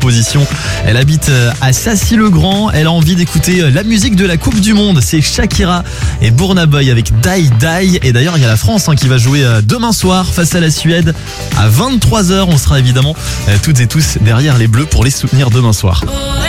proposition. Elle habite à Sassy-le-Grand. Elle a envie d'écouter la musique de la Coupe du Monde. C'est Shakira et Burna Boy avec Die Die. Et d'ailleurs, il y a la France qui va jouer demain soir face à la Suède à 23h. On sera évidemment toutes et tous derrière les Bleus pour les soutenir demain soir.